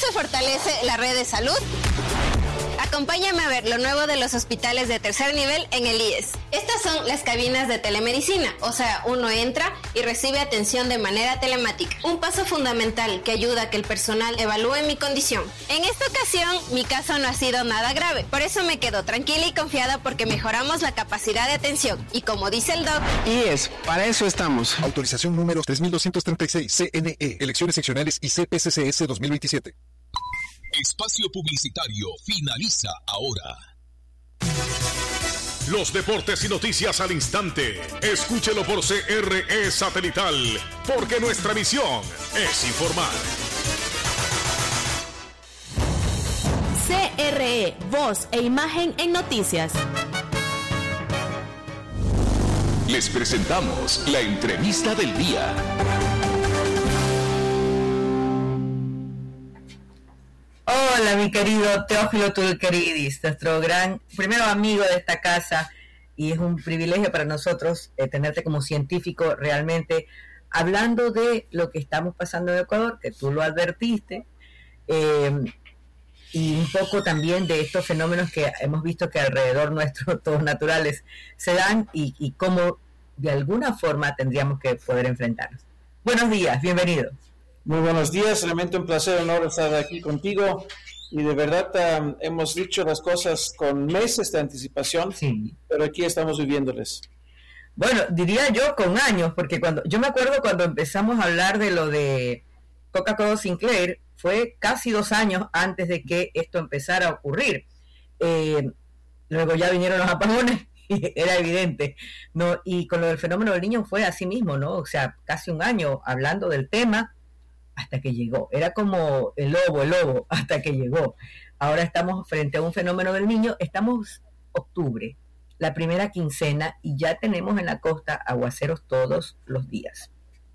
se fortalece la red de salud? Acompáñame a ver lo nuevo de los hospitales de tercer nivel en el IES. Estas son las cabinas de telemedicina, o sea, uno entra y recibe atención de manera telemática. Un paso fundamental que ayuda a que el personal evalúe mi condición. En esta ocasión, mi caso no ha sido nada grave, por eso me quedo tranquila y confiada porque mejoramos la capacidad de atención. Y como dice el doc... IES, para eso estamos. Autorización número 3236, CNE, Elecciones Seccionales y CPCCS 2027. Espacio publicitario finaliza ahora. Los deportes y noticias al instante. Escúchelo por CRE Satelital, porque nuestra misión es informar. CRE, voz e imagen en noticias. Les presentamos la entrevista del día. Hola, mi querido Teófilo Tulqueridis, nuestro gran, primero amigo de esta casa, y es un privilegio para nosotros tenerte como científico realmente hablando de lo que estamos pasando en Ecuador, que tú lo advertiste, y un poco también de estos fenómenos que hemos visto que alrededor nuestro, todos naturales, se dan y cómo de alguna forma tendríamos que poder enfrentarlos. Buenos días, bienvenido. Muy buenos días, realmente un placer, honor estar aquí contigo, y de verdad hemos dicho las cosas con meses de anticipación, sí, pero aquí estamos viviéndoles. Bueno, diría yo con años, porque yo me acuerdo cuando empezamos a hablar de lo de Coca-Cola Sinclair, fue casi 2 años antes de que esto empezara a ocurrir. Luego ya vinieron los apagones y era evidente, ¿no? Y con lo del fenómeno del Niño fue así mismo, ¿no? O sea, casi 1 año hablando del tema, hasta que llegó. Era como el lobo, hasta que llegó. Ahora estamos frente a un fenómeno del Niño. Estamos octubre, la primera quincena, y ya tenemos en la costa aguaceros todos los días.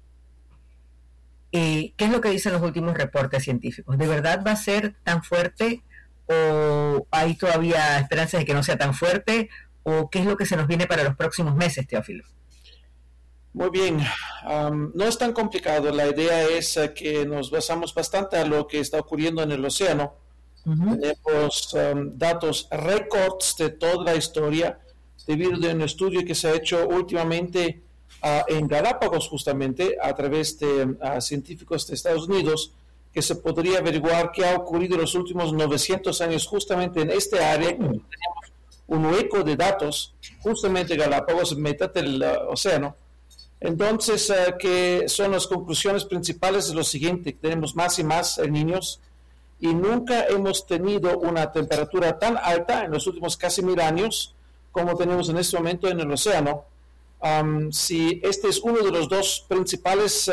¿Qué es lo que dicen los últimos reportes científicos? ¿De verdad va a ser tan fuerte o hay todavía esperanzas de que no sea tan fuerte? ¿O qué es lo que se nos viene para los próximos meses, Teófilo? Muy bien, no es tan complicado. La idea es que nos basamos bastante a lo que está ocurriendo en el océano. Uh-huh. Tenemos datos récords de toda la historia debido a un estudio que se ha hecho últimamente en Galápagos, justamente a través de científicos de Estados Unidos, que se podría averiguar qué ha ocurrido en los últimos 900 años justamente en este área. Tenemos un hueco de datos, justamente Galápagos, mitad del océano. Entonces, que son las conclusiones principales de lo siguiente: tenemos más y más niños, y nunca hemos tenido una temperatura tan alta en los últimos casi 1000 años como tenemos en este momento en el océano. Si este es uno de los 2 principales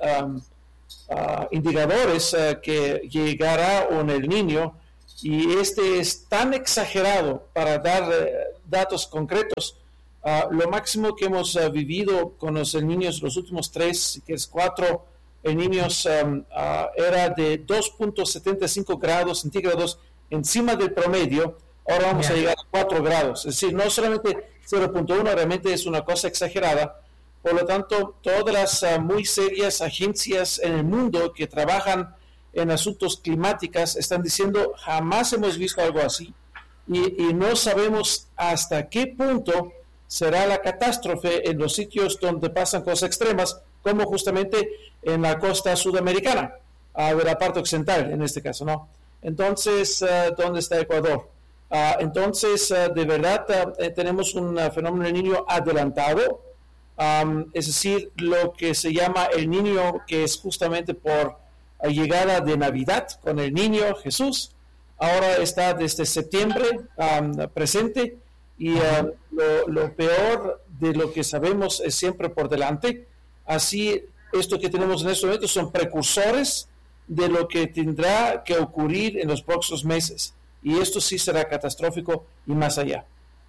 indicadores que llegará un El Niño, y este es tan exagerado para dar datos concretos. Lo máximo que hemos vivido con los niños los últimos 3, que es 4 niños, era de 2.75 grados centígrados encima del promedio. Ahora vamos a llegar a 4 grados. Es decir, no solamente 0.1, realmente es una cosa exagerada. Por lo tanto, todas las muy serias agencias en el mundo que trabajan en asuntos climáticos están diciendo jamás hemos visto algo así, y no sabemos hasta qué punto será la catástrofe en los sitios donde pasan cosas extremas, como justamente en la costa sudamericana, de la parte occidental en este caso, ¿no? Entonces, ¿dónde está Ecuador? Entonces, de verdad, tenemos un fenómeno del Niño adelantado, es decir, lo que se llama el Niño, que es justamente por llegada de Navidad con el Niño Jesús. Ahora está desde septiembre presente, y lo peor de lo que sabemos es siempre por delante. Así, esto que tenemos en estos momentos son precursores de lo que tendrá que ocurrir en los próximos meses, y esto sí será catastrófico y más allá.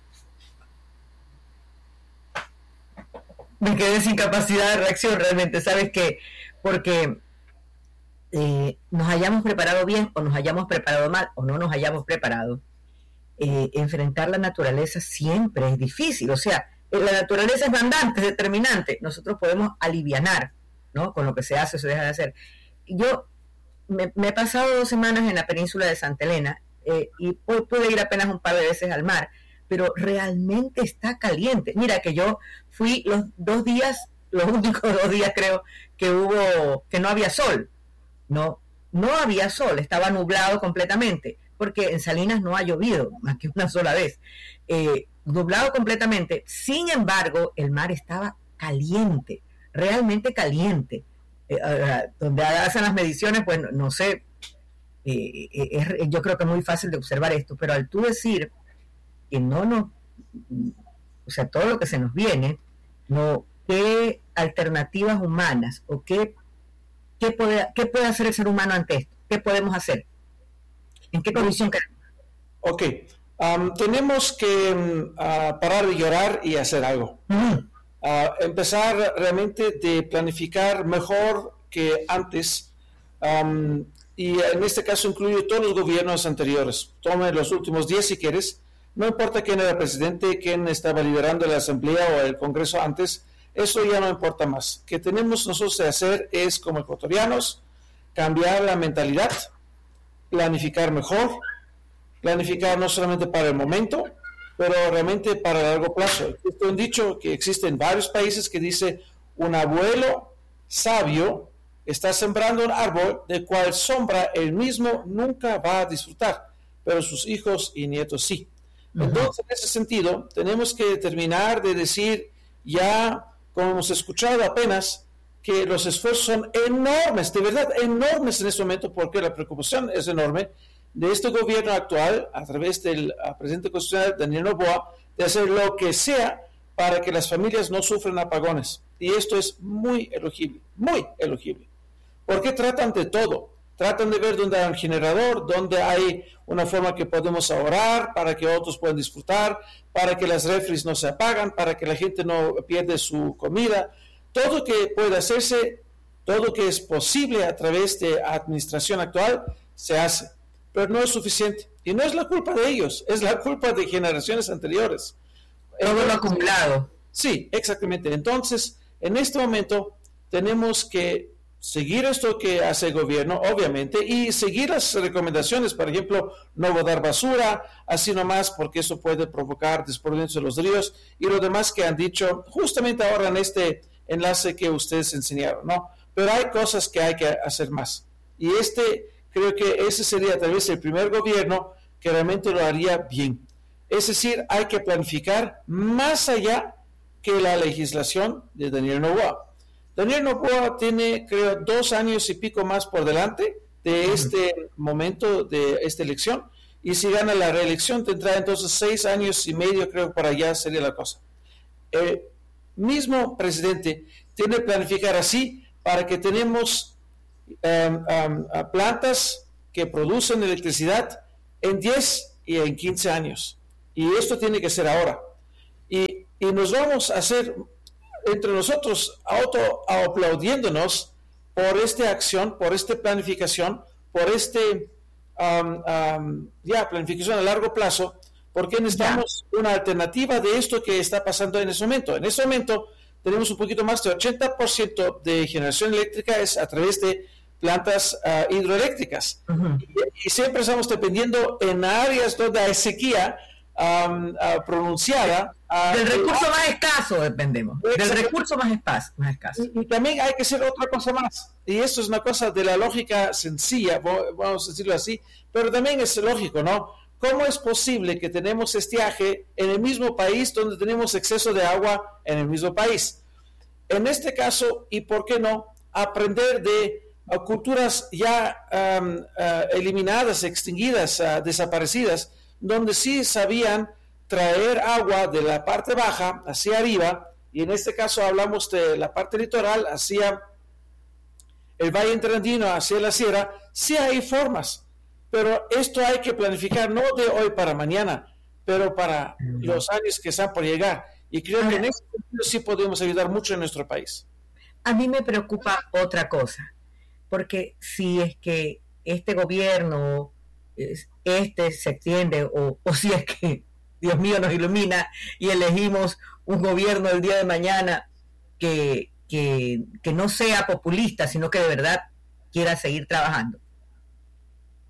Me quedé sin capacidad de reacción realmente, ¿sabes qué? Porque nos hayamos preparado bien o nos hayamos preparado mal o no nos hayamos preparado, enfrentar la naturaleza siempre es difícil. O sea, la naturaleza es mandante, es determinante. Nosotros podemos alivianar, ¿no? Con lo que se hace o se deja de hacer. Yo me he pasado 2 semanas en la península de Santa Elena y pude ir apenas un par de veces al mar, pero realmente está caliente. Mira que yo fui los únicos 2 días creo que no había sol. No había sol, estaba nublado completamente, porque en Salinas no ha llovido más que una sola vez. Nublado completamente. Sin embargo, el mar estaba caliente, realmente caliente. Donde hacen las mediciones, pues no sé, yo creo que es muy fácil de observar esto, pero al tú decir que o sea, todo lo que se nos viene, ¿qué alternativas humanas o qué puede hacer el ser humano ante esto? ¿Qué podemos hacer? ¿En qué condición queremos? Ok, tenemos que parar de llorar y hacer algo. Empezar realmente de planificar mejor que antes, y en este caso incluye todos los gobiernos anteriores. Tome los últimos 10 si quieres, no importa quién era presidente, quién estaba liderando la asamblea o el congreso antes, eso ya no importa más. Que tenemos nosotros que hacer es, como ecuatorianos, cambiar la mentalidad, planificar mejor, planificar no solamente para el momento, pero realmente para largo plazo. Existe un dicho que existe en varios países que dice: un abuelo sabio está sembrando un árbol de cual sombra él mismo nunca va a disfrutar, pero sus hijos y nietos sí. Entonces, en ese sentido, tenemos que terminar de decir, ya como hemos escuchado apenas, que los esfuerzos son enormes, de verdad enormes en este momento, porque la preocupación es enorme de este gobierno actual, a través del presidente constitucional Daniel Noboa, de hacer lo que sea para que las familias no sufran apagones. Y esto es muy elogible, porque tratan de todo. Tratan de ver dónde hay un generador, dónde hay una forma que podemos ahorrar para que otros puedan disfrutar, para que las refris no se apagan, para que la gente no pierda su comida. Todo que puede hacerse, todo que es posible a través de la administración actual, se hace. Pero no es suficiente. Y no es la culpa de ellos, es la culpa de generaciones anteriores. Todo lo acumulado. Sí, exactamente. Entonces, en este momento tenemos que seguir esto que hace el gobierno, obviamente, y seguir las recomendaciones, por ejemplo, no botar basura, así nomás, porque eso puede provocar desbordamientos de los ríos, y lo demás que han dicho, justamente ahora en este enlace que ustedes enseñaron, ¿no? Pero hay cosas que hay que hacer más. Y creo que ese sería tal vez el primer gobierno que realmente lo haría bien. Es decir, hay que planificar más allá que la legislación de Daniel Noboa. Daniel Noboa tiene, creo, 2 años y pico más por delante de este momento, de esta elección, y si gana la reelección tendrá entonces 6 años y medio, creo, para allá sería la cosa. El mismo presidente tiene que planificar así para que tenemos plantas que producen electricidad en 10 y en 15 años. Y esto tiene que ser ahora. Y nos vamos a hacer entre nosotros aplaudiéndonos por esta acción, por esta planificación, por planificación a largo plazo, porque necesitamos una alternativa de esto que está pasando en ese momento. En ese momento tenemos un poquito más de 80% de generación eléctrica es a través de plantas hidroeléctricas. Y siempre estamos dependiendo en áreas donde hay sequía pronunciada. Del recurso más escaso dependemos. Del recurso más escaso. Y también hay que hacer otra cosa más. Y esto es una cosa de la lógica sencilla, vamos a decirlo así, pero también es lógico, ¿no? ¿Cómo es posible que tenemos estiaje en el mismo país donde tenemos exceso de agua en el mismo país? En este caso, y por qué no, aprender de culturas ya eliminadas, extinguidas, desaparecidas, donde sí sabían traer agua de la parte baja hacia arriba, y en este caso hablamos de la parte litoral hacia el Valle Interandino, hacia la sierra. Sí hay formas, pero esto hay que planificar no de hoy para mañana, pero para los años que están por llegar, y creo que en este sentido sí podemos ayudar mucho en nuestro país. A mí me preocupa otra cosa, porque si es que este gobierno se extiende, o si es que Dios mío nos ilumina y elegimos un gobierno el día de mañana que no sea populista, sino que de verdad quiera seguir trabajando.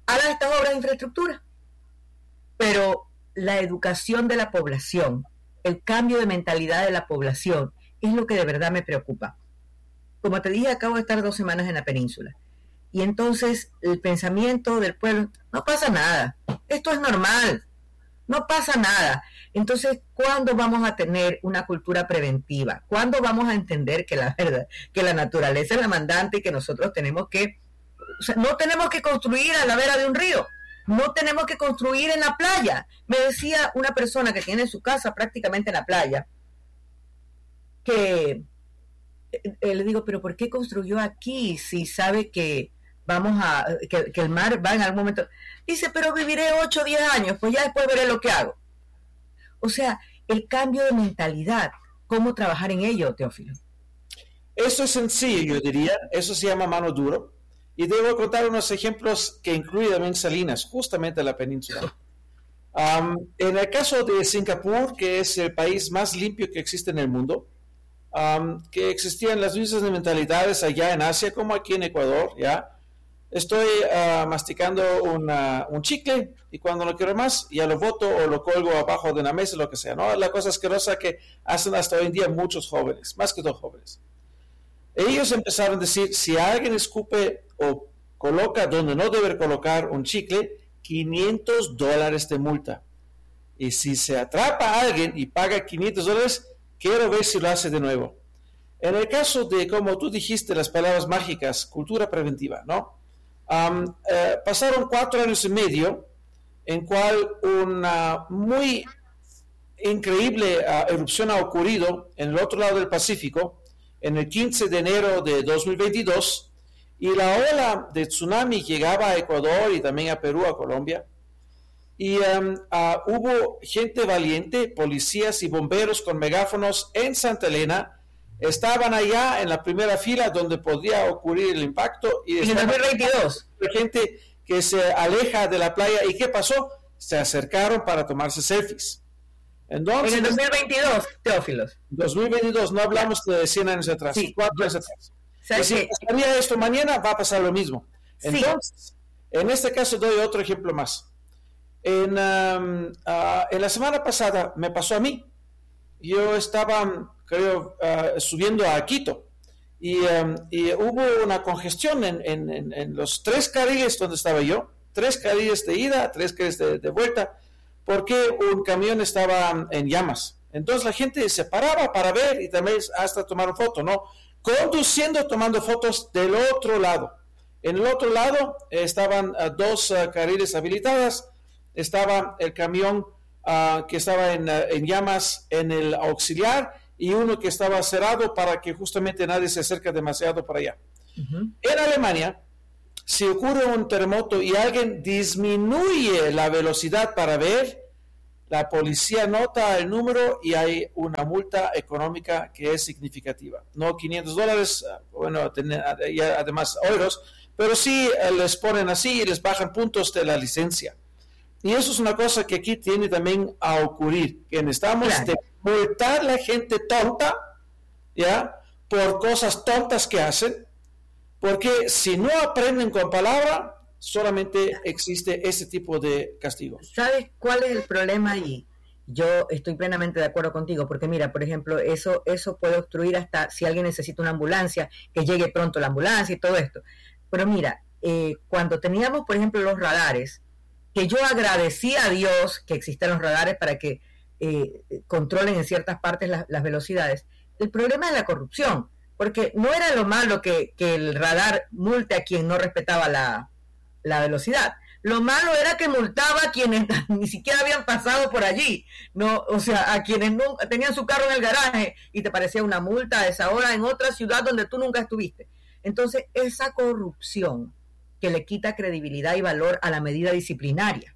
hagan estas obras de infraestructura. Pero la educación de la población, el cambio de mentalidad de la población, es lo que de verdad me preocupa. Como te dije, acabo de estar 2 semanas en la península. Y entonces el pensamiento del pueblo, no pasa nada, esto es normal, no pasa nada. Entonces, ¿cuándo vamos a tener una cultura preventiva? ¿Cuándo vamos a entender que la verdad, que la naturaleza es la mandante y que nosotros tenemos que, o sea, no tenemos que construir a la vera de un río, no tenemos que construir en la playa? Me decía una persona que tiene su casa prácticamente en la playa, que le digo, pero ¿por qué construyó aquí si sabe que que el mar va en algún momento? Dice, pero viviré 8 o 10 años, pues ya después veré lo que hago. O sea, el cambio de mentalidad, ¿cómo trabajar en ello, Teófilo? Eso es sencillo, yo diría, eso se llama mano duro. Y debo contar unos ejemplos que incluyen también Salinas, justamente la península. En el caso de Singapur, que es el país más limpio que existe en el mundo, que existían las mismas mentalidades allá en Asia como aquí en Ecuador, ¿ya? Estoy masticando un chicle y cuando lo quiero más ya lo boto o lo colgo abajo de una mesa, lo que sea, ¿no? La cosa asquerosa que hacen hasta hoy en día muchos jóvenes, más que todo jóvenes. Ellos empezaron a decir, si alguien escupe o coloca donde no debe colocar un chicle, $500 de multa. Y si se atrapa a alguien y paga $500, quiero ver si lo hace de nuevo. En el caso de, como tú dijiste, las palabras mágicas, cultura preventiva, ¿no? Pasaron 4 años y medio en cual una muy increíble erupción ha ocurrido en el otro lado del Pacífico, en el 15 de enero de 2022, y la ola de tsunami llegaba a Ecuador y también a Perú, a Colombia, y hubo gente valiente, policías y bomberos con megáfonos en Santa Elena. Estaban allá en la primera fila donde podía ocurrir el impacto. Y en 2022. Gente que se aleja de la playa. ¿Y qué pasó? Se acercaron para tomarse selfies. Entonces, en el 2022, Teófilos. 2022, no hablamos de 100 años atrás, sí, 4 años atrás. Si pasaría esto mañana, va a pasar lo mismo. Entonces, en este caso doy otro ejemplo más. En la semana pasada me pasó a mí. Yo estaba, creo, subiendo a Quito y hubo una congestión en los 3 carriles donde estaba yo, 3 carriles de ida, 3 carriles de vuelta, porque un camión estaba en llamas. Entonces la gente se paraba para ver y también hasta tomar foto, ¿no? Conduciendo, tomando fotos del otro lado. En el otro lado estaban 2 carriles habilitadas, estaba el camión que estaba en llamas en el auxiliar y uno que estaba cerrado para que justamente nadie se acerque demasiado para allá. Uh-huh. En Alemania, si ocurre un terremoto y alguien disminuye la velocidad para ver, la policía nota el número y hay una multa económica que es significativa. No $500, bueno, además euros, pero sí les ponen así y les bajan puntos de la licencia. Y eso es una cosa que aquí tiene también a ocurrir, que necesitamos de multar a la gente tonta, ¿ya? Por cosas tontas que hacen, porque si no aprenden con palabra, solamente existe ese tipo de castigo. ¿Sabes cuál es el problema? Y yo estoy plenamente de acuerdo contigo, porque mira, por ejemplo, eso puede obstruir hasta si alguien necesita una ambulancia, que llegue pronto la ambulancia y todo esto. Pero mira, cuando teníamos, por ejemplo, los radares, que yo agradecí a Dios que existan los radares para que controlen en ciertas partes las velocidades. El problema es la corrupción, porque no era lo malo que el radar multe a quien no respetaba la velocidad. Lo malo era que multaba a quienes ni siquiera habían pasado por allí, no, o sea, a quienes no tenían su carro en el garaje y te parecía una multa a esa hora en otra ciudad donde tú nunca estuviste. Entonces, esa corrupción que le quita credibilidad y valor a la medida disciplinaria.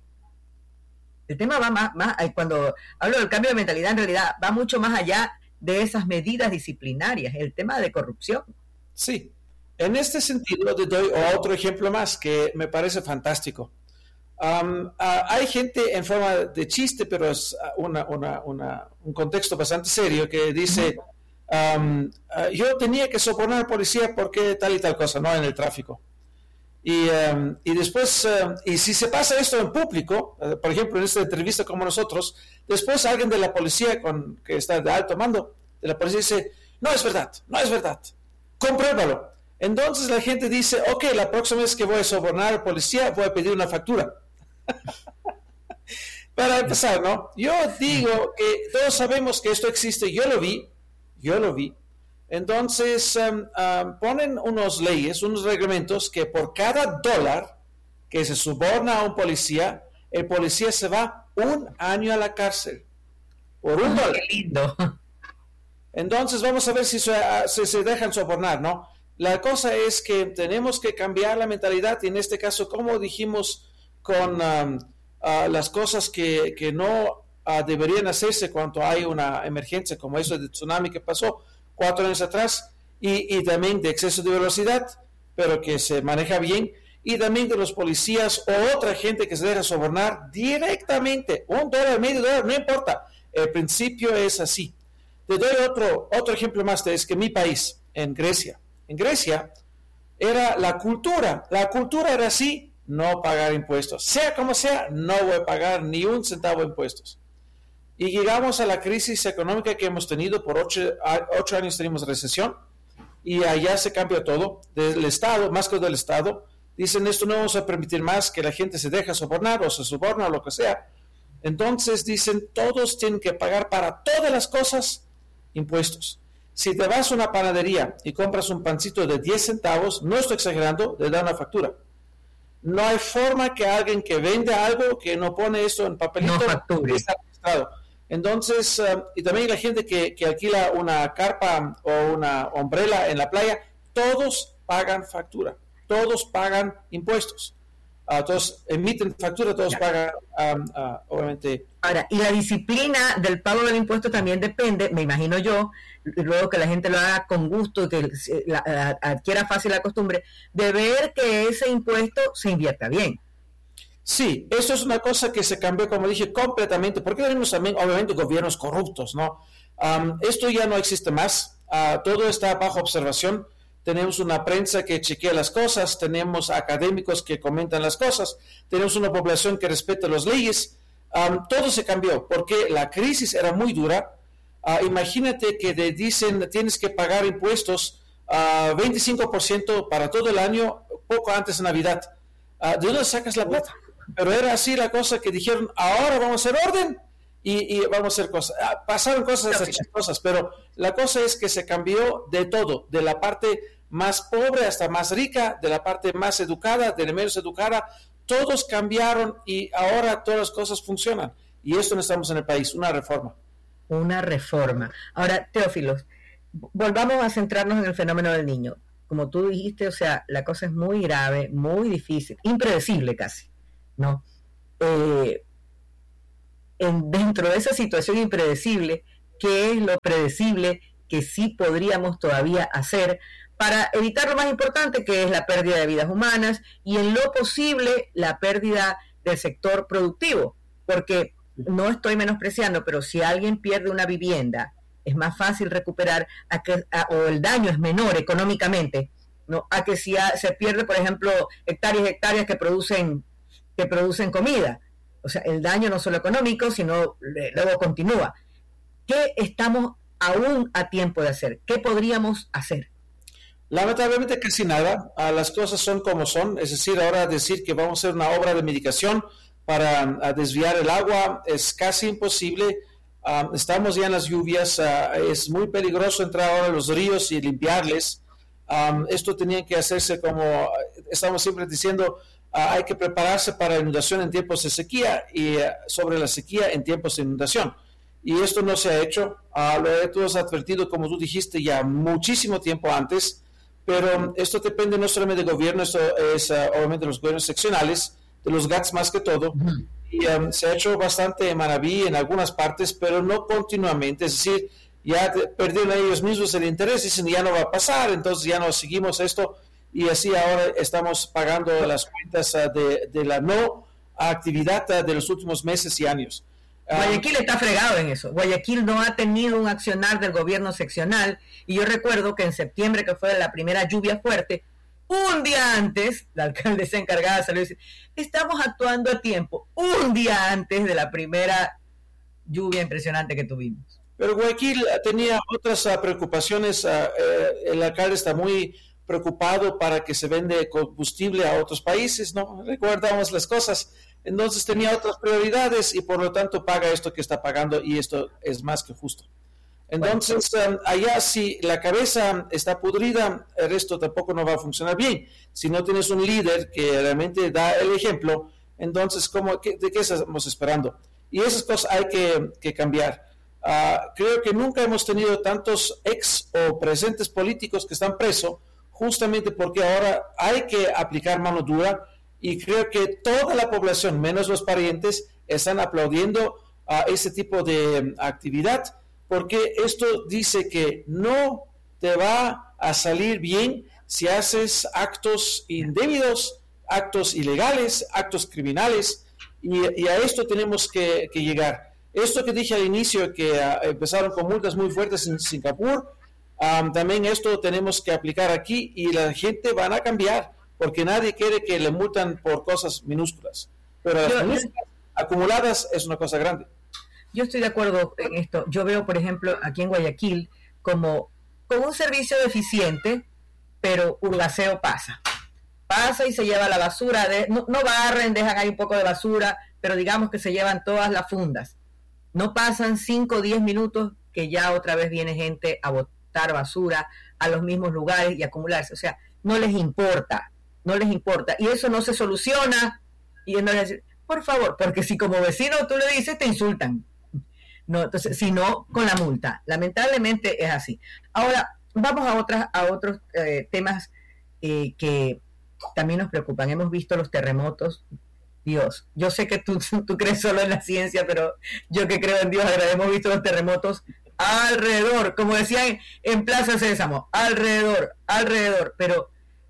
El tema va más, cuando hablo del cambio de mentalidad, en realidad va mucho más allá de esas medidas disciplinarias, el tema de corrupción. Sí, en este sentido te doy otro ejemplo más que me parece fantástico. Hay gente en forma de chiste, pero es un contexto bastante serio, que dice, yo tenía que sobornar al policía porque tal y tal cosa, ¿no? En el tráfico. Y después, y si se pasa esto en público, por ejemplo, en esta entrevista como nosotros, después alguien de la policía que está de alto mando de la policía dice, no es verdad, compruébalo. Entonces la gente dice, ok, la próxima vez que voy a sobornar al policía voy a pedir una factura. Para empezar, ¿no? Yo digo que todos sabemos que esto existe, yo lo vi. Entonces ponen unos leyes, unos reglamentos que por cada $1 que se soborna a un policía, el policía se va 1 año a la cárcel. Por $1. Qué lindo. Entonces vamos a ver si se dejan sobornar, ¿no? La cosa es que tenemos que cambiar la mentalidad y en este caso, como dijimos con las cosas que no deberían hacerse cuando hay una emergencia como eso de tsunami que pasó 4 años atrás y también de exceso de velocidad, pero que se maneja bien, y también de los policías o otra gente que se deja sobornar directamente, $1, medio $1, no importa, el principio es así. Te doy otro ejemplo más, es que mi país, en Grecia era la cultura era así, no pagar impuestos, sea como sea, no voy a pagar ni un centavo de impuestos. Y llegamos a la crisis económica que hemos tenido por 8 años, tenemos recesión, y allá se cambió todo, del Estado, más que del Estado, dicen esto no vamos a permitir más que la gente se deje sobornar o se soborna o lo que sea. Entonces dicen todos tienen que pagar para todas las cosas impuestos. Si te vas a una panadería y compras un pancito de 10 centavos, no estoy exagerando, le dan una factura. No hay forma que alguien que vende algo que no pone eso en papelito no facture. Está registrado. Entonces, y también la gente que alquila una carpa o una umbrella en la playa, todos pagan factura, todos pagan impuestos. Todos emiten factura, todos pagan, obviamente. Ahora, y la disciplina del pago del impuesto también depende, me imagino yo, luego que la gente lo haga con gusto y que adquiera fácil la costumbre, de ver que ese impuesto se invierta bien. Sí, eso es una cosa que se cambió, como dije, completamente, porque tenemos también, obviamente, gobiernos corruptos, ¿no? Esto ya no existe más, todo está bajo observación. Tenemos una prensa que chequea las cosas, tenemos académicos que comentan las cosas, tenemos una población que respeta las leyes. Todo se cambió porque la crisis era muy dura. Imagínate que te dicen tienes que pagar impuestos 25% para todo el año, poco antes de Navidad. ¿De dónde sacas la plata? Pero era así la cosa que dijeron, ahora vamos a hacer orden y vamos a hacer cosas. Pasaron cosas hasta chistosas, pero la cosa es que se cambió de todo, de la parte más pobre hasta más rica, de la parte más educada, de la menos educada, todos cambiaron y ahora todas las cosas funcionan. Y esto necesitamos en el país, una reforma. Una reforma. Ahora, Teófilos, volvamos a centrarnos en el fenómeno del niño. Como tú dijiste, o sea, la cosa es muy grave, muy difícil, impredecible casi, ¿no? Dentro de esa situación impredecible, ¿qué es lo predecible que sí podríamos todavía hacer para evitar lo más importante, que es la pérdida de vidas humanas y en lo posible la pérdida del sector productivo? Porque no estoy menospreciando, pero si alguien pierde una vivienda, es más fácil recuperar o el daño es menor económicamente, ¿no? A que si se pierde, por ejemplo, hectáreas que producen comida. O sea, el daño no solo económico, sino luego continúa. ¿Qué estamos aún a tiempo de hacer? ¿Qué podríamos hacer? Lamentablemente casi nada. Las cosas son como son. Es decir, ahora decir que vamos a hacer una obra de medicación para desviar el agua es casi imposible. Estamos ya en las lluvias. Es muy peligroso entrar ahora a los ríos y limpiarles. Esto tenía que hacerse como estamos siempre diciendo. Hay que prepararse para inundación en tiempos de sequía y sobre la sequía en tiempos de inundación. Y esto no se ha hecho. Lo hemos advertido, como tú dijiste, ya muchísimo tiempo antes. Pero esto depende no solamente del gobierno, esto es obviamente de los gobiernos seccionales, de los GATS más que todo. Y se ha hecho bastante maraví en algunas partes, pero no continuamente. Es decir, ya perdieron ellos mismos el interés, dicen ya no va a pasar, entonces ya no seguimos esto. Y así ahora estamos pagando las cuentas de la no actividad de los últimos meses y años. Guayaquil está fregado en eso. Guayaquil no ha tenido un accionar del gobierno seccional, y yo recuerdo que en septiembre, que fue la primera lluvia fuerte, un día antes, la alcaldesa encargada de salud dice, estamos actuando a tiempo, un día antes de la primera lluvia impresionante que tuvimos. Pero Guayaquil tenía otras preocupaciones. El alcalde está muy preocupado para que se vende combustible a otros países, ¿no? Recordamos las cosas. Entonces tenía otras prioridades y por lo tanto paga esto que está pagando, y esto es más que justo. Entonces, allá si la cabeza está podrida, el resto tampoco no va a funcionar bien. Si no tienes un líder que realmente da el ejemplo, entonces, ¿de qué estamos esperando? Y esas cosas hay que cambiar. Creo que nunca hemos tenido tantos ex o presentes políticos que están presos, justamente porque ahora hay que aplicar mano dura, y creo que toda la población, menos los parientes, están aplaudiendo a ese tipo de actividad, porque esto dice que no te va a salir bien si haces actos indebidos, actos ilegales, actos criminales, y a esto tenemos que llegar. Esto que dije al inicio, que empezaron con multas muy fuertes en Singapur, también esto tenemos que aplicar aquí, y la gente van a cambiar, porque nadie quiere que le multan por cosas minúsculas. Pero las minúsculas acumuladas es una cosa grande. Yo estoy de acuerdo en esto. Yo veo, por ejemplo, aquí en Guayaquil, como un servicio deficiente, pero Urgaceo pasa y se lleva la basura, no barren, dejan ahí un poco de basura, pero digamos que se llevan todas las fundas. No pasan 5 o 10 minutos que ya otra vez viene gente a botar basura a los mismos lugares y acumularse. O sea, no les importa, y eso no se soluciona. Y no les dice, por favor, porque si como vecino tú le dices, te insultan. No, entonces, si no, con la multa. Lamentablemente es así. Ahora, vamos a otros temas que también nos preocupan. Hemos visto los terremotos. Dios, yo sé que tú crees solo en la ciencia, pero yo que creo en Dios, hemos visto los terremotos alrededor, como decían en Plaza Sésamo, alrededor, pero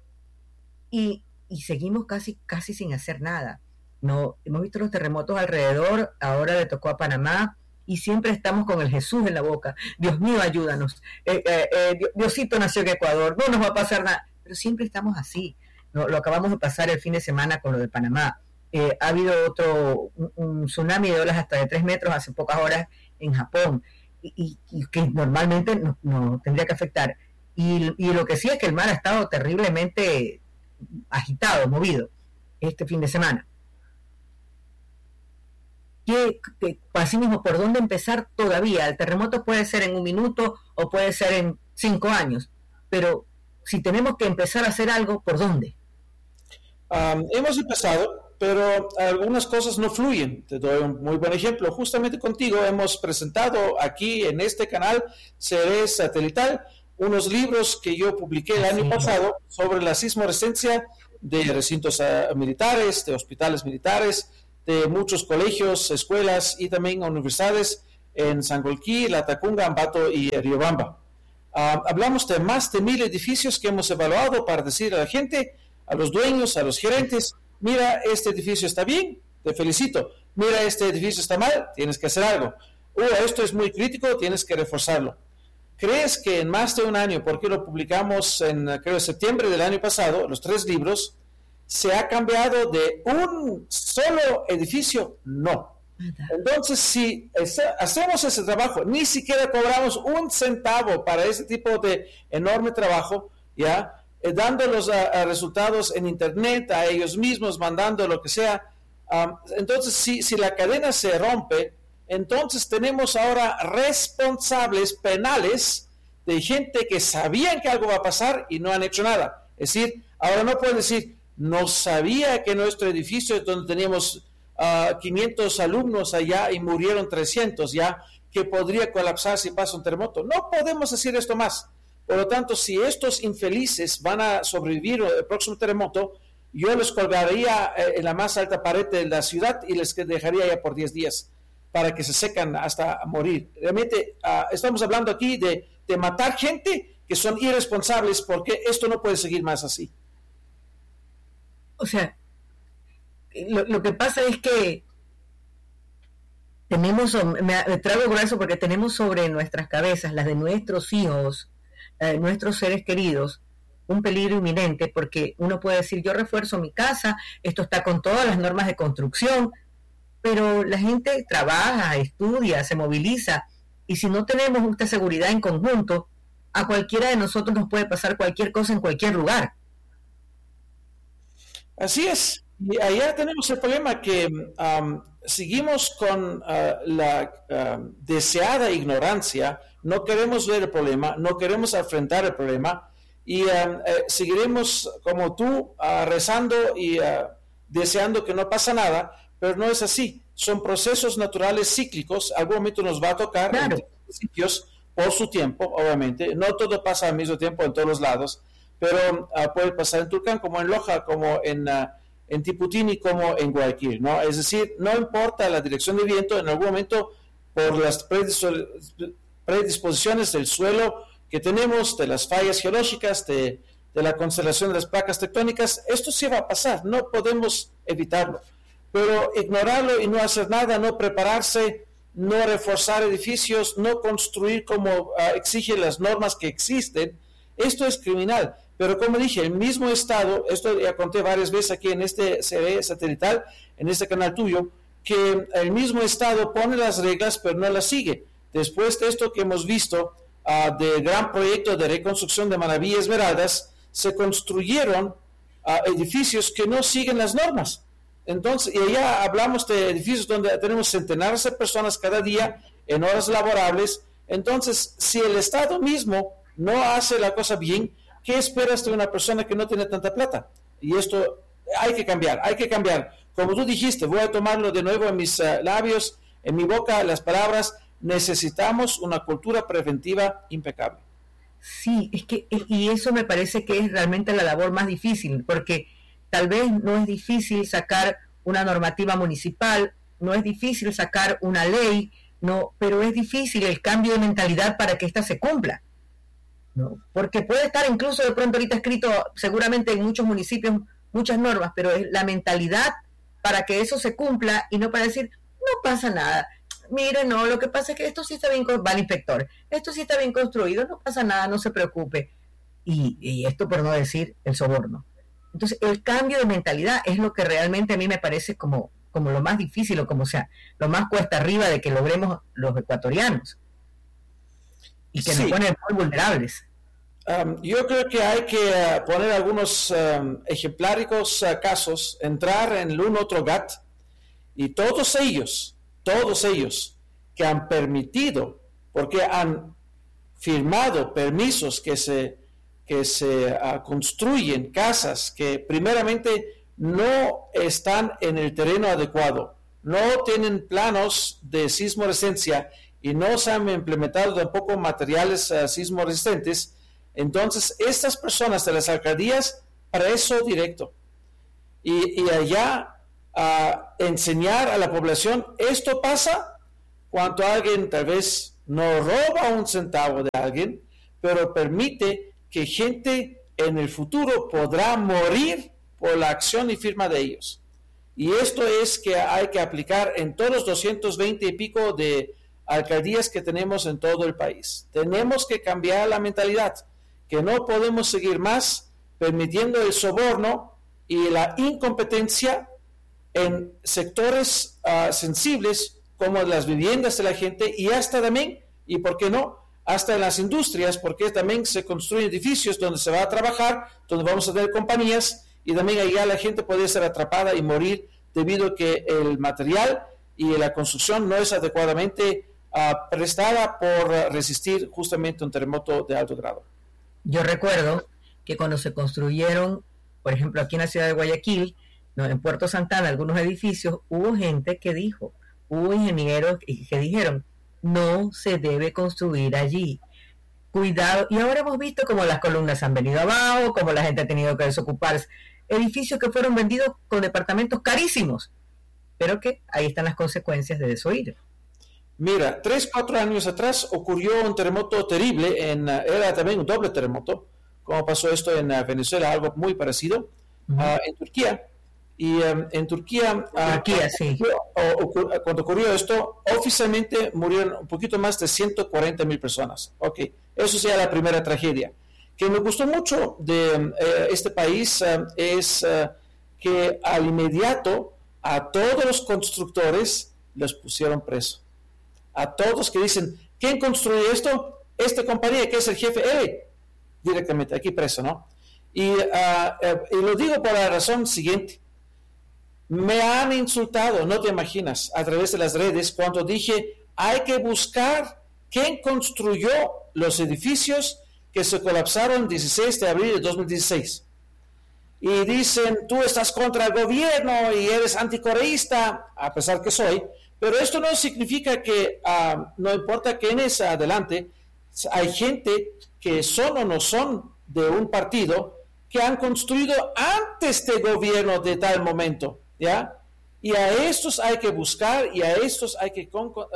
y seguimos casi sin hacer nada. No, hemos visto los terremotos alrededor, ahora le tocó a Panamá, y siempre estamos con el Jesús en la boca. Dios mío, ayúdanos. Diosito nació en Ecuador, no nos va a pasar nada. Pero siempre estamos así. No, lo acabamos de pasar el fin de semana con lo de Panamá. Ha habido un tsunami de olas hasta de 3 metros hace pocas horas en Japón, y que normalmente no tendría que afectar. Y lo que sí es que el mar ha estado terriblemente agitado, movido, este fin de semana. Así mismo, ¿por dónde empezar todavía? El terremoto puede ser en 1 minuto o puede ser en 5 años, pero si tenemos que empezar a hacer algo, ¿por dónde? Hemos empezado, pero algunas cosas no fluyen. Te doy un muy buen ejemplo. Justamente contigo hemos presentado aquí en este canal, Ceres Satelital, unos libros que yo publiqué el año pasado sobre la sismoresistencia de recintos militares, de hospitales militares, de muchos colegios, escuelas y también universidades en Sangolquí, Latacunga, Ambato y Riobamba. Hablamos de más de 1000 edificios que hemos evaluado para decir a la gente, a los dueños, a los gerentes, mira, este edificio está bien, te felicito. Mira, este edificio está mal, tienes que hacer algo. Esto es muy crítico, tienes que reforzarlo. ¿Crees que en más de un año, porque lo publicamos en, creo, septiembre del año pasado, los 3 libros, se ha cambiado de un solo edificio? No. Entonces, si hacemos ese trabajo, ni siquiera cobramos 1 centavo para ese tipo de enorme trabajo, ya, dando los resultados en internet a ellos mismos, mandando lo que sea. Entonces, si la cadena se rompe, entonces tenemos ahora responsables penales de gente que sabían que algo va a pasar y no han hecho nada. Es decir, ahora no pueden decir, no sabía que nuestro edificio, donde teníamos 500 alumnos allá y murieron 300 ya, que podría colapsar si pasa un terremoto. No podemos decir esto más. Por lo tanto, si estos infelices van a sobrevivir el próximo terremoto, yo los colgaría en la más alta pared de la ciudad y les dejaría ya por 10 días para que se secan hasta morir. Realmente estamos hablando aquí de matar gente que son irresponsables, porque esto no puede seguir más así. O sea, lo que pasa es que me traigo grueso porque tenemos sobre nuestras cabezas, las de nuestros hijos, nuestros seres queridos, un peligro inminente, porque uno puede decir, yo refuerzo mi casa, esto está con todas las normas de construcción, pero la gente trabaja, estudia, se moviliza, y si no tenemos esta seguridad en conjunto, a cualquiera de nosotros nos puede pasar cualquier cosa en cualquier lugar. Así es. Y allá tenemos el problema que seguimos con la deseada ignorancia, no queremos ver el problema, no queremos enfrentar el problema, y seguiremos como tú rezando y deseando que no pasa nada, pero no es así. Son procesos naturales cíclicos. Algún momento nos va a tocar Claro. en sitios por su tiempo, obviamente. No todo pasa al mismo tiempo en todos los lados, pero puede pasar en Tulcán, como en Loja, como en Tiputini, como en Guayaquil, ¿no? Es decir, no importa la dirección de viento, en algún momento, por las predisposiciones del suelo que tenemos, de las fallas geológicas, de la constelación de las placas tectónicas, esto sí va a pasar, no podemos evitarlo. Pero ignorarlo y no hacer nada, no prepararse, no reforzar edificios, no construir como exigen las normas que existen, esto es criminal. Pero como dije, el mismo Estado, esto ya conté varias veces aquí en este CD satelital, en este canal tuyo, que el mismo Estado pone las reglas pero no las sigue. Después de esto que hemos visto, del gran proyecto de reconstrucción de Manaví Esmeraldas, se construyeron edificios que no siguen las normas. Entonces, y allá hablamos de edificios donde tenemos centenares de personas cada día en horas laborables. Entonces, si el Estado mismo no hace la cosa bien, ¿qué esperas de una persona que no tiene tanta plata? Y esto hay que cambiar, hay que cambiar. Como tú dijiste, voy a tomarlo de nuevo en mis labios, en mi boca, las palabras. Necesitamos una cultura preventiva impecable. Sí, es que, y eso me parece que es realmente la labor más difícil, porque tal vez no es difícil sacar una normativa municipal, no es difícil sacar una ley, no, pero es difícil el cambio de mentalidad para que ésta se cumpla, ¿no? Porque puede estar incluso de pronto ahorita escrito seguramente en muchos municipios muchas normas, pero es la mentalidad para que eso se cumpla y no para decir, no pasa nada. Mire, no, lo que pasa es que esto sí está bien, va el inspector, esto sí está bien construido, no pasa nada, no se preocupe. Y esto por no decir el soborno. Entonces, el cambio de mentalidad es lo que realmente a mí me parece como lo más difícil, o como sea, lo más cuesta arriba de que logremos los ecuatorianos. Y que Sí. nos ponen muy vulnerables. Yo creo que hay que poner algunos ejempláricos casos, entrar en un otro GATT, y todos ellos que han permitido, porque han firmado permisos que se construyen casas que primeramente no están en el terreno adecuado, no tienen planos de sismo resistencia y no se han implementado tampoco materiales sismo resistentes. Entonces estas personas de las alcaldías, preso directo, y allá enseñar a la población, esto pasa cuando alguien tal vez no roba un centavo de alguien, pero permite que gente en el futuro podrá morir por la acción y firma de ellos. Y esto es que hay que aplicar en todos los 220 y pico de alcaldías que tenemos en todo el país. Tenemos que cambiar la mentalidad, que no podemos seguir más permitiendo el soborno y la incompetencia en sectores sensibles como las viviendas de la gente, y hasta también, y por qué no, hasta en las industrias, porque también se construyen edificios donde se va a trabajar, donde vamos a tener compañías, y también allá la gente puede ser atrapada y morir debido a que el material y la construcción no es adecuadamente prestada por resistir justamente un terremoto de alto grado. Yo recuerdo que cuando se construyeron, por ejemplo, aquí en la ciudad de Guayaquil, ¿no?, en Puerto Santana, algunos edificios, hubo gente que dijo, hubo ingenieros que dijeron, no se debe construir allí, cuidado. Y ahora hemos visto cómo las columnas han venido abajo, cómo la gente ha tenido que desocuparse, edificios que fueron vendidos con departamentos carísimos, pero que ahí están las consecuencias de desoír. Mira, 3-4 años atrás ocurrió un terremoto terrible, era también un doble terremoto, como pasó esto en Venezuela, algo muy parecido, en Turquía. Y en Turquía, sí. Cuando ocurrió esto, oficialmente murieron un poquito más de 140,000 personas. Ok, eso sea la primera tragedia. que me gustó mucho de este país es que al inmediato a todos los constructores los pusieron preso. A todos que dicen, ¿quién construye esto? Esta compañía que es el jefe, directamente aquí preso, ¿no? Y lo digo por la razón siguiente. Me han insultado, no te imaginas, a través de las redes cuando dije, hay que buscar quién construyó los edificios que se colapsaron el 16 de abril de 2016. Y dicen, tú estás contra el gobierno y eres anticorreísta, a pesar que soy, pero esto no significa que no importa quién es adelante, hay gente que son o no son de un partido que han construido antes del gobierno de tal momento, ¿ya? Y a estos hay que buscar y a estos hay que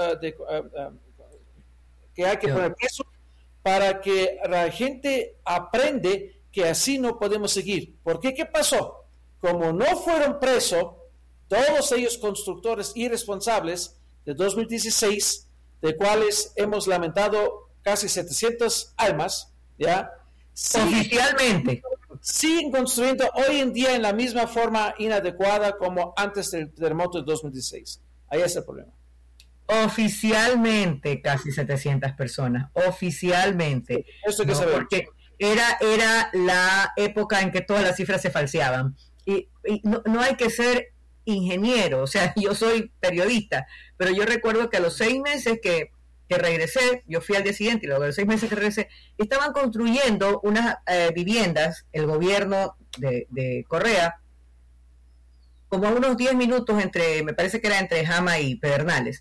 poner preso para que la gente aprende que así no podemos seguir. ¿Por qué? ¿Qué pasó? Como no fueron presos todos ellos constructores irresponsables de 2016, de cuales hemos lamentado casi 700 almas, ¿ya? Oficialmente. Siguen construyendo hoy en día en la misma forma inadecuada como antes del terremoto de 2016. Ahí es el problema. Oficialmente casi 700 personas, oficialmente. Esto hay que saber. Porque era la época en que todas las cifras se falseaban. Y no hay que ser ingeniero, o sea, yo soy periodista, pero yo recuerdo que a los 6 meses que regresé, yo fui al día siguiente y luego a los 6 meses que regresé, estaban construyendo unas viviendas, el gobierno de Correa, como a unos 10 minutos me parece que era entre Jama y Pedernales.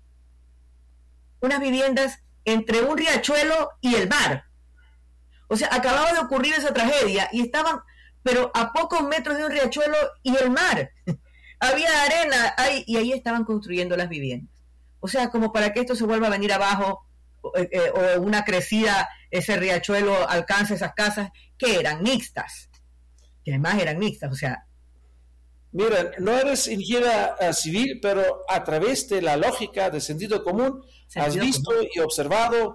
Unas viviendas entre un riachuelo y el mar. O sea, acababa de ocurrir esa tragedia y estaban, pero a pocos metros de un riachuelo y el mar. Había arena y ahí estaban construyendo las viviendas. O sea, como para que esto se vuelva a venir abajo o una crecida, ese riachuelo alcance esas casas que eran mixtas. Que además eran mixtas, o sea. Mira, no eres ingeniera civil, pero a través de la lógica de sentido común has visto y observado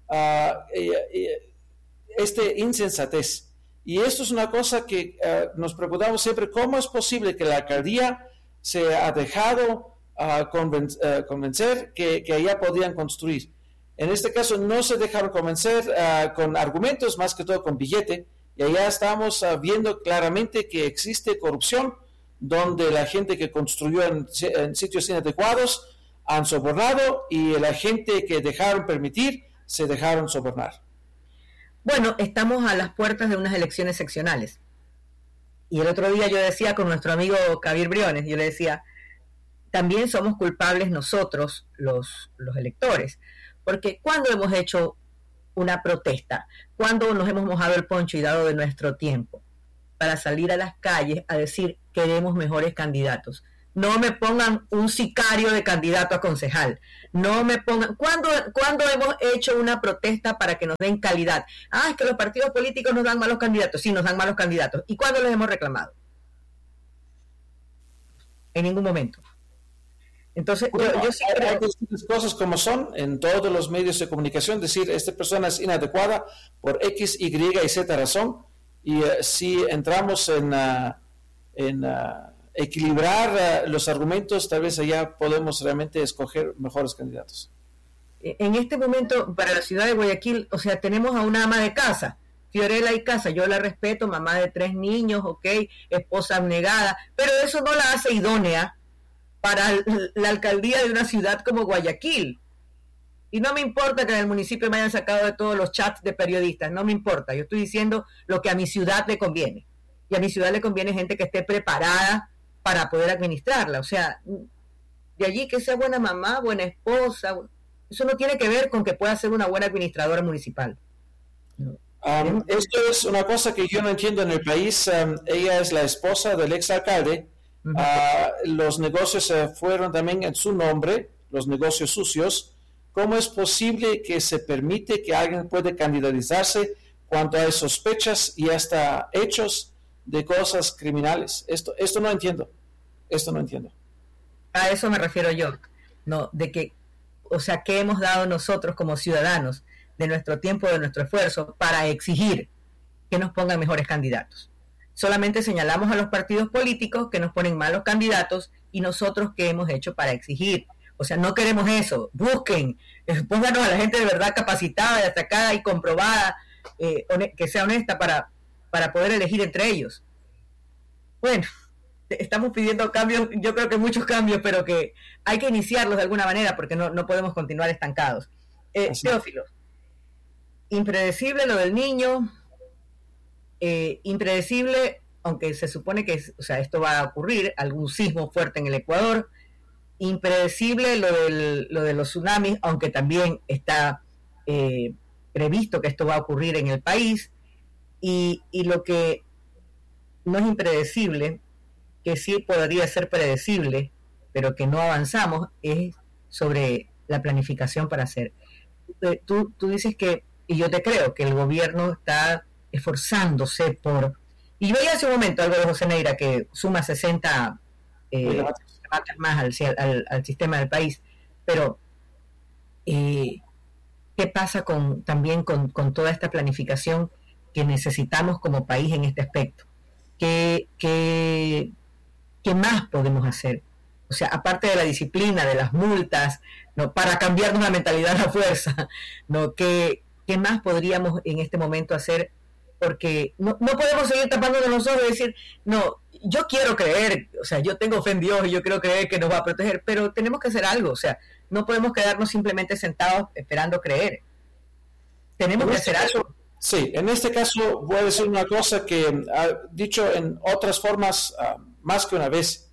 este insensatez. Y esto es una cosa que nos preguntamos siempre, ¿cómo es posible que la alcaldía se ha dejado convencer que allá podían construir? En este caso no se dejaron convencer con argumentos, más que todo con billete, y allá estamos viendo claramente que existe corrupción, donde la gente que construyó en sitios inadecuados han sobornado y la gente que dejaron permitir se dejaron sobornar. Bueno, estamos a las puertas de unas elecciones seccionales. Y el otro día yo decía con nuestro amigo Javier Briones, yo le decía, también somos culpables nosotros, los electores, porque ¿cuándo hemos hecho una protesta? ¿Cuándo nos hemos mojado el poncho y dado de nuestro tiempo para salir a las calles a decir queremos mejores candidatos? No me pongan un sicario de candidato a concejal. No me pongan. ¿Cuándo hemos hecho una protesta para que nos den calidad? Es que los partidos políticos nos dan malos candidatos. Sí, nos dan malos candidatos. ¿Y cuándo les hemos reclamado? En ningún momento. Entonces, yo sí creo... Hay que decir las cosas como son en todos los medios de comunicación, decir, esta persona es inadecuada por X, Y y Z razón, y si entramos en equilibrar los argumentos, tal vez allá podemos realmente escoger mejores candidatos. En este momento, para la ciudad de Guayaquil, o sea, tenemos a una ama de casa, Fiorella y Casa, yo la respeto, mamá de 3 niños, esposa abnegada, pero eso no la hace idónea para la alcaldía de una ciudad como Guayaquil. Y no me importa que en el municipio me hayan sacado de todos los chats de periodistas, no me importa, yo estoy diciendo lo que a mi ciudad le conviene. Y a mi ciudad le conviene gente que esté preparada para poder administrarla. O sea, de allí que sea buena mamá, buena esposa, eso no tiene que ver con que pueda ser una buena administradora municipal. Esto es una cosa que yo no entiendo en el país. Ella es la esposa del exalcalde. Los negocios fueron también en su nombre, los negocios sucios. ¿Cómo es posible que se permite que alguien pueda candidatizarse cuando hay sospechas y hasta hechos de cosas criminales? Esto no entiendo. Esto no entiendo. A eso me refiero yo. No, de que, o sea, ¿qué hemos dado nosotros como ciudadanos de nuestro tiempo, de nuestro esfuerzo para exigir que nos pongan mejores candidatos. Solamente señalamos a los partidos políticos que nos ponen malos candidatos y nosotros qué hemos hecho para exigir. O sea, no queremos eso. Busquen, pónganos a la gente de verdad capacitada, destacada y comprobada, que sea honesta para poder elegir entre ellos. Bueno, estamos pidiendo cambios, yo creo que muchos cambios, pero que hay que iniciarlos de alguna manera porque no podemos continuar estancados. Teófilo, impredecible lo del niño, impredecible, aunque se supone que esto va a ocurrir, algún sismo fuerte en el Ecuador, impredecible lo de los tsunamis, aunque también está previsto que esto va a ocurrir en el país, y lo que no es impredecible, que sí podría ser predecible, pero que no avanzamos, es sobre la planificación para hacer. Tú dices que, y yo te creo, que el gobierno está esforzándose por... Y yo veía hace un momento algo de José Neira, que suma 60 más al sistema del país, pero ¿qué pasa también con toda esta planificación que necesitamos como país en este aspecto? ¿Qué más podemos hacer? O sea, aparte de la disciplina, de las multas, ¿no? Para cambiarnos la mentalidad a la fuerza, ¿no? ¿Qué más podríamos en este momento hacer? Porque no podemos seguir tapándonos los ojos y decir, no, yo quiero creer, o sea, yo tengo fe en Dios y yo quiero creer que nos va a proteger, pero tenemos que hacer algo, o sea, no podemos quedarnos simplemente sentados esperando creer. Tenemos que hacer algo. Sí, en este caso voy a decir una cosa que he dicho en otras formas más que una vez.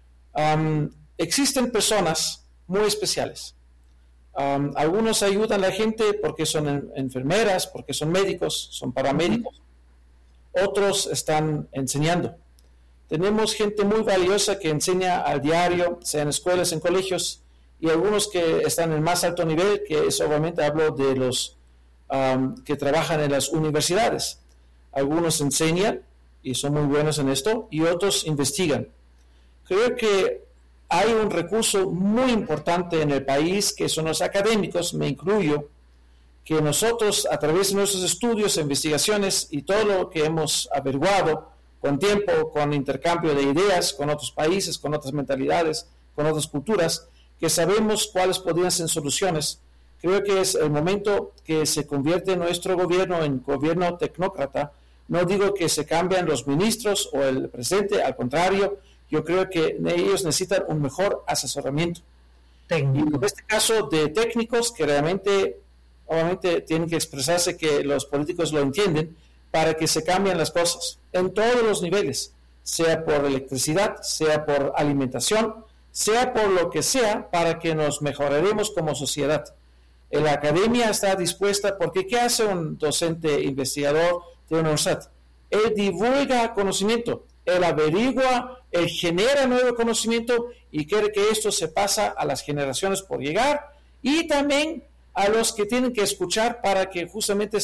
Existen personas muy especiales. Algunos ayudan a la gente porque son enfermeras, porque son médicos, son paramédicos. Otros están enseñando. Tenemos gente muy valiosa que enseña al diario, sea en escuelas, en colegios, y algunos que están en más alto nivel, que es obviamente hablo de los que trabajan en las universidades. Algunos enseñan y son muy buenos en esto, y otros investigan. Creo que hay un recurso muy importante en el país, que son los académicos, me incluyo, que nosotros a través de nuestros estudios, investigaciones y todo lo que hemos averiguado con tiempo, con intercambio de ideas con otros países, con otras mentalidades, con otras culturas, que sabemos cuáles podrían ser soluciones. Creo que es el momento que se convierte nuestro gobierno en gobierno tecnócrata. No digo que se cambian los ministros o el presidente, al contrario, yo creo que ellos necesitan un mejor asesoramiento. Técnico. Y en este caso de técnicos que realmente, obviamente, tienen que expresarse que los políticos lo entienden para que se cambien las cosas en todos los niveles, sea por electricidad, sea por alimentación, sea por lo que sea, para que nos mejoraremos como sociedad. La academia está dispuesta, porque ¿qué hace un docente investigador de una universidad? Él divulga conocimiento, él averigua, él genera nuevo conocimiento y quiere que esto se pasa a las generaciones por llegar y también a los que tienen que escuchar para que justamente